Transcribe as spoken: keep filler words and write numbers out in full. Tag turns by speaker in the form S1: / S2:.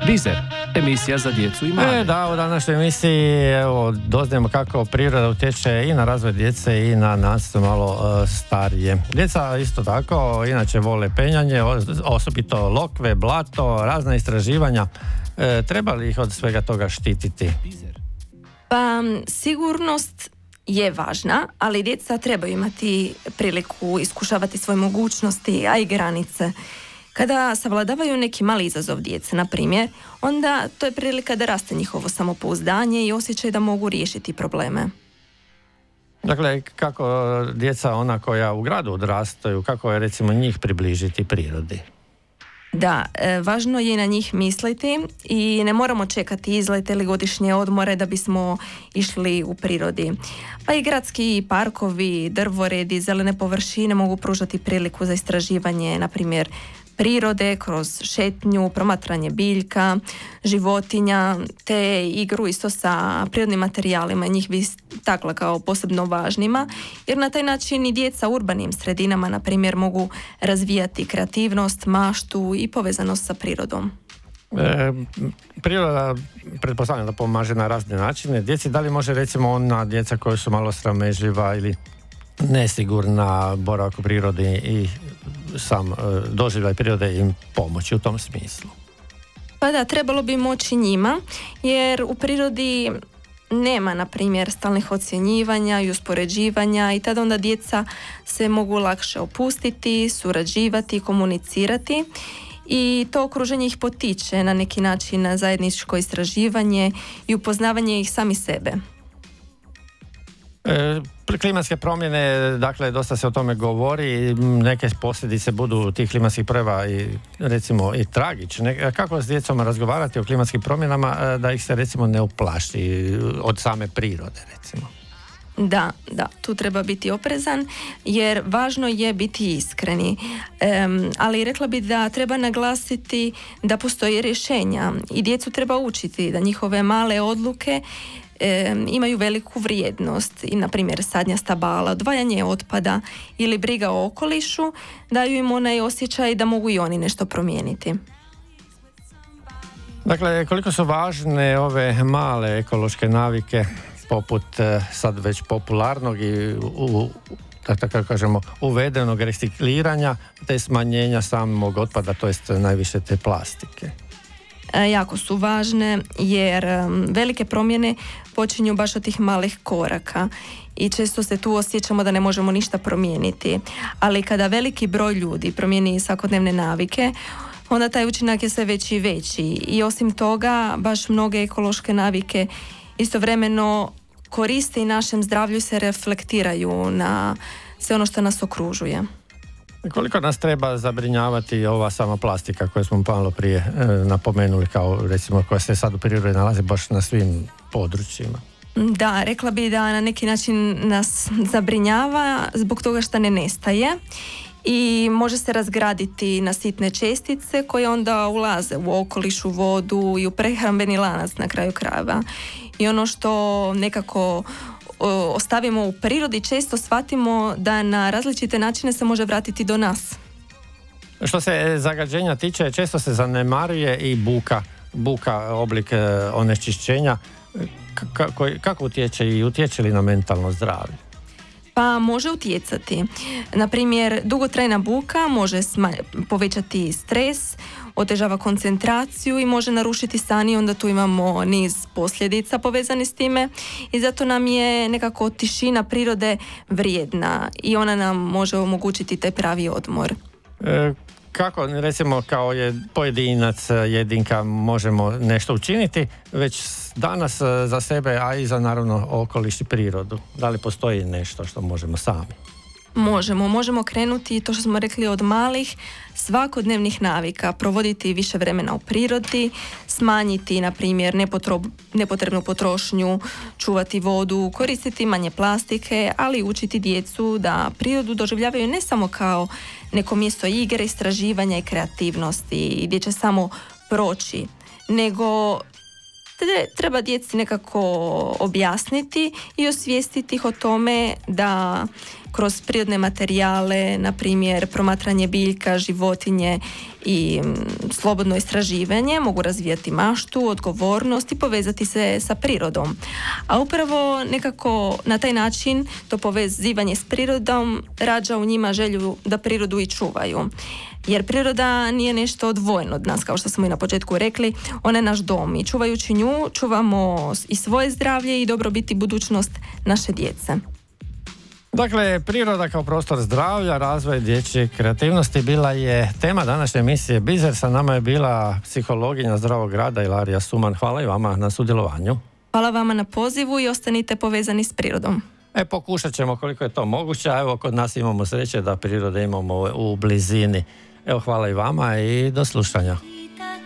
S1: Dizer, emisija za djecu i mlade.
S2: E, da, u današnjoj emisiji evo, doznajemo kako priroda utječe i na razvoj djece i na nas malo uh, starije. Djeca isto tako, inače vole penjanje, osobito lokve, blato, razna istraživanja. E, treba li ih od svega toga štititi?
S3: Pa, sigurnost je važna, ali djeca trebaju imati priliku iskušavati svoje mogućnosti, a i granice. Kada savladavaju neki mali izazov djece, na primjer, onda to je prilika da raste njihovo samopouzdanje i osjećaj da mogu riješiti probleme.
S2: Dakle, kako djeca ona koja u gradu odrastaju, kako je recimo njih približiti prirodi?
S3: Da, e, važno je na njih misliti i ne moramo čekati izlete ili godišnje odmore da bismo išli u prirodi. Pa i gradski parkovi, drvoredi, zelene površine mogu pružati priliku za istraživanje, na primjer, prirode kroz šetnju, promatranje biljka, životinja, te igru isto sa prirodnim materijalima. Njih bi istakla kao posebno važnima, jer na taj način i djeca u urbanim sredinama, na primjer, mogu razvijati kreativnost, maštu i povezanost sa prirodom.
S2: E, priroda, pretpostavljam da pomaže na razne načine. Djeci, da li može recimo ona djeca koja su malo sramežljiva ili nesigurna boravak u prirodi i sam e, doživljaj prirode im pomoći u tom smislu?
S3: Pa da, trebalo bi moći njima, jer u prirodi nema, na primjer, stalnih ocjenjivanja i uspoređivanja i tada onda djeca se mogu lakše opustiti, surađivati, komunicirati i to okruženje ih potiče na neki način na zajedničko istraživanje i upoznavanje ih sami sebe.
S2: E, klimatske promjene, dakle, dosta se o tome govori, neke posljedice budu tih klimatskih prva i recimo i tragične. Kako s djecom razgovarati o klimatskim promjenama da ih se recimo ne uplaši od same prirode, recimo?
S3: Da, da, tu treba biti oprezan jer važno je biti iskreni, um, ali rekla bi da treba naglasiti da postoje rješenja i djecu treba učiti da njihove male odluke E, imaju veliku vrijednost i na primjer sadnja stabala, odvajanje otpada ili briga o okolišu daju im onaj osjećaj da mogu i oni nešto promijeniti.
S2: Dakle, koliko su važne ove male ekološke navike poput sad već popularnog i u, tako kažemo, uvedenog recikliranja te smanjenja samog otpada, to jest najviše te plastike?
S3: Jako su važne jer velike promjene počinju baš od tih malih koraka i često se tu osjećamo da ne možemo ništa promijeniti, ali kada veliki broj ljudi promijeni svakodnevne navike, onda taj učinak je sve veći i veći i osim toga baš mnoge ekološke navike istovremeno koriste i našem zdravlju se reflektiraju na sve ono što nas okružuje.
S2: Koliko nas treba zabrinjavati ova sama plastika koju smo malo prije e, napomenuli kao recimo koja se sad u prirodi nalazi baš na svim područjima?
S3: Da, rekla bi da na neki način nas zabrinjava zbog toga što ne nestaje i može se razgraditi na sitne čestice koje onda ulaze u okoliš, u vodu i u prehrambeni lanac na kraju krajeva. I ono što nekako ostavimo u prirodi, često shvatimo da na različite načine se može vratiti do nas.
S2: Što se zagađenja tiče, često se zanemaruje i buka, buka oblik onečišćenja. Kako, kako utječe i utječe li na mentalno zdravlje?
S3: Pa može utjecati. Na primjer, dugotrajna buka može sma- povećati stres, otežava koncentraciju i može narušiti san i onda tu imamo niz posljedica povezani s time i zato nam je nekako tišina prirode vrijedna i ona nam može omogućiti taj pravi odmor.
S2: E, kako recimo kao je pojedinac, jedinka možemo nešto učiniti već danas za sebe, a i za naravno okoliš i prirodu? Da li postoji nešto što možemo sami?
S3: Možemo, možemo krenuti, to što smo rekli, od malih svakodnevnih navika, provoditi više vremena u prirodi, smanjiti, na primjer, nepotro, nepotrebnu potrošnju, čuvati vodu, koristiti manje plastike, ali učiti djecu da prirodu doživljavaju ne samo kao neko mjesto igre, istraživanja i kreativnosti gdje će samo proći, nego treba djeci nekako objasniti i osvijestiti ih o tome da kroz prirodne materijale, na primjer promatranje biljka, životinje i m, slobodno istraživanje, mogu razvijati maštu, odgovornost i povezati se sa prirodom. A upravo nekako na taj način to povezivanje s prirodom rađa u njima želju da prirodu i čuvaju. Jer priroda nije nešto odvojeno od nas, kao što smo i na početku rekli, ona je naš dom i čuvajući nju čuvamo i svoje zdravlje i dobrobit i budućnost naše djece.
S2: Dakle, priroda kao prostor zdravlja, razvoj dječje kreativnosti bila je tema današnje emisije Bizer. Sa nama je bila psihologinja zdravog rada Ilarija Suman. Hvala i vama na sudjelovanju.
S3: Hvala vama na pozivu i ostanite povezani s prirodom.
S2: E, pokušat ćemo koliko je to moguće, a evo kod nas imamo sreće da prirode imamo u blizini. Evo, hvala i vama i do slušanja.